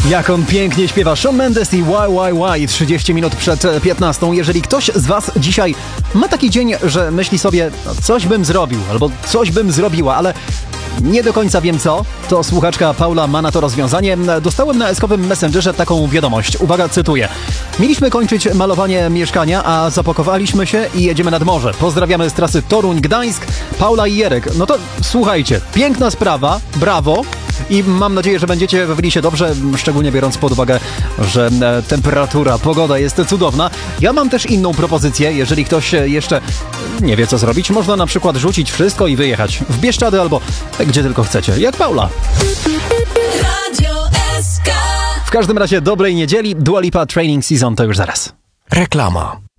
Jak on pięknie śpiewa. Shawn Mendes i Why 30 minut przed 15. Jeżeli ktoś z was dzisiaj ma taki dzień, że myśli sobie, no, coś bym zrobił albo coś bym zrobiła, ale nie do końca wiem co, to słuchaczka Paula ma na to rozwiązanie. Dostałem na eskowym Messengerze taką wiadomość. Uwaga, cytuję. Mieliśmy kończyć malowanie mieszkania, a zapakowaliśmy się i jedziemy nad morze. Pozdrawiamy z trasy Toruń-Gdańsk, Paula i Jerek. No to słuchajcie, piękna sprawa, brawo. I mam nadzieję, że będziecie bawili się dobrze, szczególnie biorąc pod uwagę, że temperatura, pogoda jest cudowna. Ja mam też inną propozycję, jeżeli ktoś jeszcze nie wie co zrobić, można na przykład rzucić wszystko i wyjechać w Bieszczady albo gdzie tylko chcecie, jak Paula. Radio SK. W każdym razie dobrej niedzieli, Dua Lipa Training Season to już zaraz. Reklama.